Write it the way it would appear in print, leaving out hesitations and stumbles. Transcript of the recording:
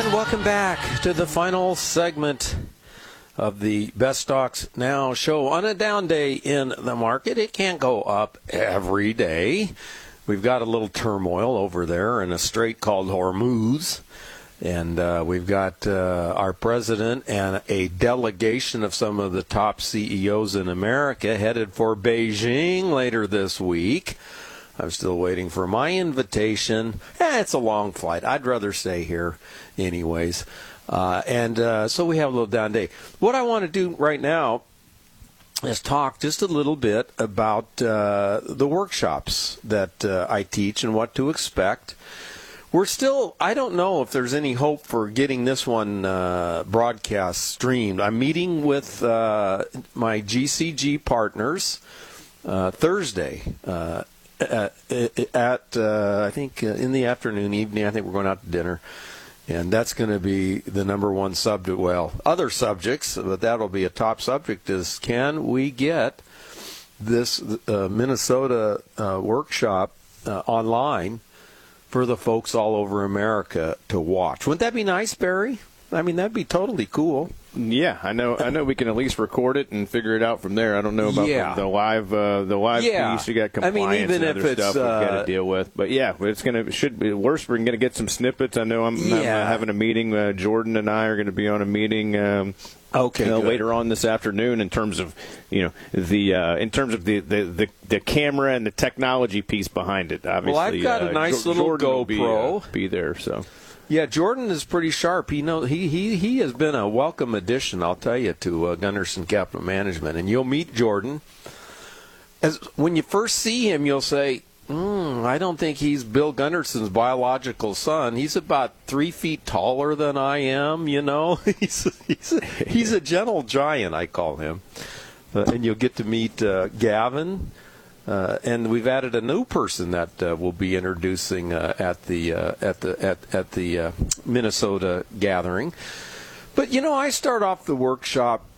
Welcome back to the final segment of the Best Stocks Now show. On a down day in the market, it can't go up every day. We've got a little turmoil over there in a strait called Hormuz. And we've got our president and a delegation of some of the top CEOs in America headed for Beijing later this week. I'm still waiting for my invitation. It's a long flight. I'd rather stay here anyways. So we have a little down day. What I want to do right now is talk just a little bit about the workshops that I teach and what to expect. I don't know if there's any hope for getting this one broadcast streamed. I'm meeting with my GCG partners Thursday at I think in the evening. I think we're going out to dinner, and that's going to be the number one subject. Well, other subjects, but that'll be a top subject. Is can we get this Minnesota workshop online for the folks all over America to watch? Wouldn't that be nice, Barry? I mean, that'd be totally cool. Yeah, I know we can at least record it and figure it out from there. I don't know about the live piece. You got compliance and other stuff we've got to deal with. But yeah, should be worse. We're going to get some snippets. I know I'm having a meeting. Jordan and I are going to be on a meeting. Later on this afternoon, in terms of the camera and the technology piece behind it. Obviously, well, I've got a nice little Jordan GoPro. Will be there, so. Yeah, Jordan is pretty sharp. He has been a welcome addition, I'll tell you, to Gunderson Capital Management. And you'll meet Jordan. When you first see him, you'll say, I don't think he's Bill Gunderson's biological son. He's about 3 feet taller than I am, He's a gentle giant, I call him. And you'll get to meet Gavin. And we've added a new person that we'll be introducing at the Minnesota gathering. But I start off the workshop